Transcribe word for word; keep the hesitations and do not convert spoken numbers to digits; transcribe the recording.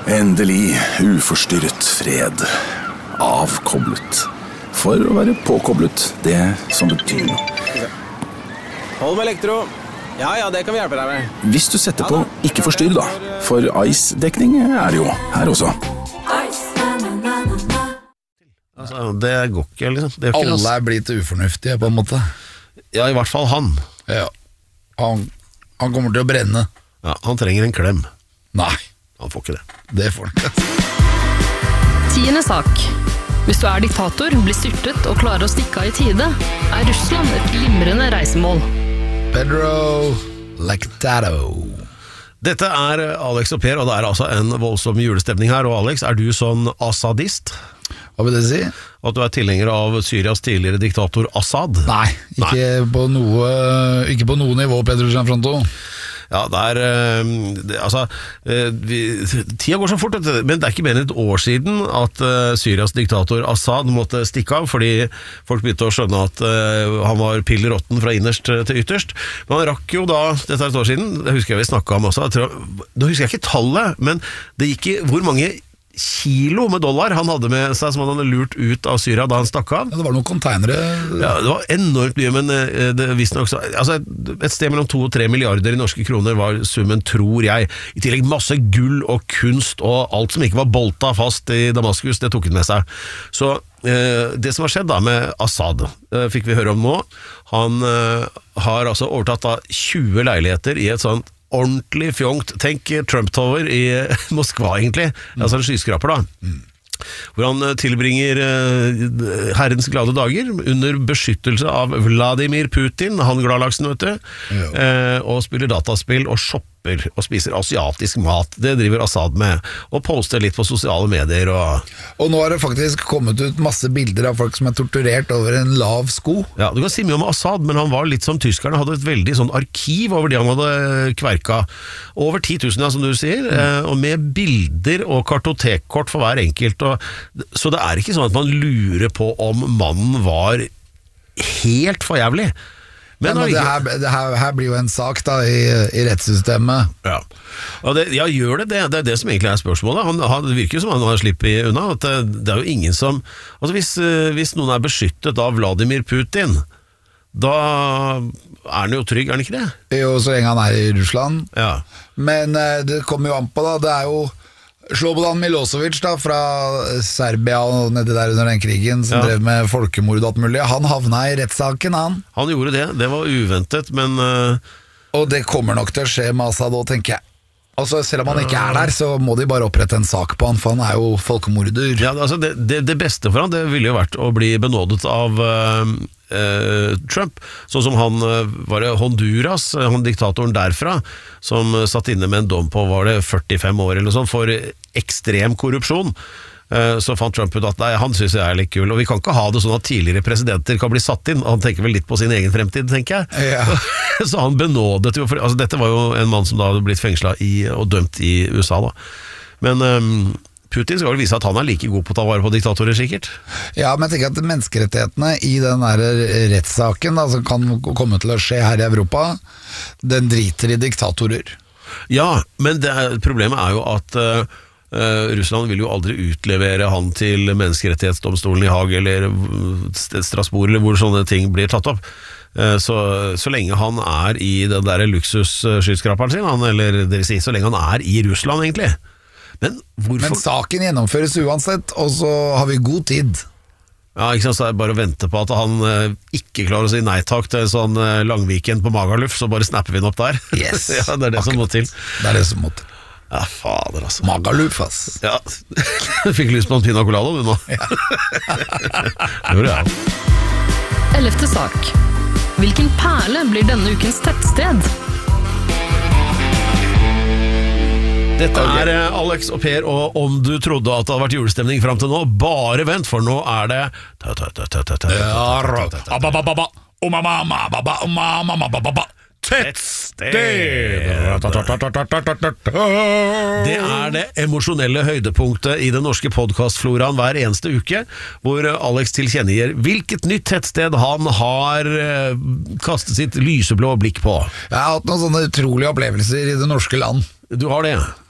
Endelig uforstyrret fred. Avkoblet. For å være påkoblet, det som betyr noe. Hold med elektro. Ja, ja, det kan vi hjelpe deg med. Hvis du setter på ikke forstyrr da, for Ice-dekning er det jo her også. Altså, det går ikke, liksom. Det er ikke Alle noe- er blitt ufornuftige på en måte. Ja, i hvert fall han. Ja. Han, han kommer til å brenne. Ja, han trenger en klem. Nei, Han får ikke det. det får han ikke. Tiende sak. Hvis du er diktator, blir styrtet og klarer å stikke av i tide, er Russland et glimrende reisemål. Pedro Lactato. Dette er Alex og Per, og det er altså en voldsom julestemning her. Og Alex, er du sånn Assadist? Hva vil det si? At du er tilhenger av Syrias tidligere diktator Assad? Nei, ikke, På, noe, ikke på noe nivå, Pedro Gianfranto. Ja, det er eh, det, Altså, eh, vi, tida går så fort, vet du, men det er ikke mer enn et år siden at eh, Syrias diktator Assad måtte stikke av, fordi folk begynte å skjønne at eh, han var pillerotten fra innerst til ytterst. Men han rakk jo da, dette er et år siden, det husker jeg vi snakket om også, jeg tror, nå husker jeg ikke tallet, men det gikk i hvor mange kilo med dollar han hadde med seg som han hadde lurt ut av Syria da han stakk av. Ja, det var noen containere. Ja, det var enormt mye, men eh, det visste nok så, altså et sted mellom to og tre milliarder i norske kroner var summen, tror jeg. I tillegg masse gull og kunst og alt som ikke var bolta fast i Damaskus, det tok han med seg. Så eh, det som har skjedd da med Assad, eh, fikk vi høre om nå. Han eh, har altså overtatt da tjue leiligheter i et sånt ordentlig fjongt. Tenk Trump Tower i Moskva egentlig, mm. altså en skyskraper da. Mm. Hvor han tilbringer uh, herrens glade dager under beskyttelse av Vladimir Putin, han gladlaksen, vet du, uh, og spiller dataspill og shopper og spiser asiatisk mat. Det driver Assad med, og poster litt på sosiale medier. Og, og nå har det faktisk kommet ut masse bilder av folk som er torturert over en lav sko. Ja, du kan si mye om Assad, men han var litt som tyskerne, hadde et veldig sånn arkiv over det han hadde kverka. Over ti tusen, ja, som du sier, mm. uh, og med bilder og kartotekkort for hver enkelt. Og så det er ikke sånn at man lurer på om mannen var helt for jævlig. Men, ja, men det, her, det her, her blir jo en sak da i, i rettssystemet. Ja. Og det, ja, gjør det det? Det er det som egentlig er spørsmålet. Han, han, det virker jo som han har slippet unna. At det, det er jo ingen som altså hvis, hvis noen er beskyttet av Vladimir Putin, da er han jo trygg, er han ikke det? Jo, så lenge han er i Russland. Ja. Men det kommer jo an på da, det er jo Slobodan Milosevic da, fra Serbia og nede der under den krigen som ja. drev med folkemord og alt mulig. Han havna i rettssaken, han. Han gjorde det, det var uventet, men uh... Og det kommer nok til å skje med Assad også, tenker jeg. Altså, selv om han ikke er der, så må de bare opprette en sak på han, for han er jo folkemorder. Ja, altså det, det, det beste for han, det ville jo vært å bli benådet av uh, uh, Trump, sånn som han uh, var det Honduras, han diktatoren derfra, som uh, satt inne med en dom på, var det førtifem år eller noe sånt, for ekstrem korrupsjon. Uh, så fant Trump ut at nei, han synes jeg er litt kul, og vi kan ikke ha det sånn at tidligere presidenter kan bli satt inn. Han tenker vel litt på sin egen fremtid, tenker jeg. Ja. Så han benådet jo, for, altså dette var jo en mann som da hadde blitt fengslet i, og dømt i U S A da. Men um, Putin skal vel vise at han er like god på å ta vare på diktatorer, sikkert. Ja, men jeg tenker at menneskerettighetene i den der rettssaken da, som kan komme til å skje her i Europa, den driter i diktatorer. Ja, men det, problemet er jo at uh, Uh, Russland vil jo aldri utlevere han til menneskerettighetsdomstolen i Haag eller Strasbourg eller hvor sånne ting blir tatt opp. Uh, så, så lenge han er i den der luksusskyskraperen sin, han, eller det vil si, så lenge han er i Russland egentlig. Men hvorfor? Men saken gjennomføres uansett, og så har vi god tid. Ja, ikke sant, så er det bare å vente på at han uh, ikke klarer å si nei takk til en sånn uh, Langviken på Magaluf, så bare snapper vi den opp der. Yes. Ja, det er det Akkurat. som må til. Det er det som må til. Ja, fader altså. Magaluf, ass. Ja, fikk lyst på en pina colada du nå. Ja. Det gjorde jeg. Ellevte sak. Hvilken perle blir denne ukens tettsted? Dette er Alex og Per, og om du trodde at det hadde vært julestemning frem til nå, bare vent, for nå er det tettsted. Det er det emosjonelle høydepunktet i den norske podcastfloraen hver eneste uke, hvor Alex tilkjennegir hvilket nytt tettsted han har kastet sitt lyseblå blikk på. Jeg har hatt noen sånne utrolige opplevelser i det norske land. Du har det?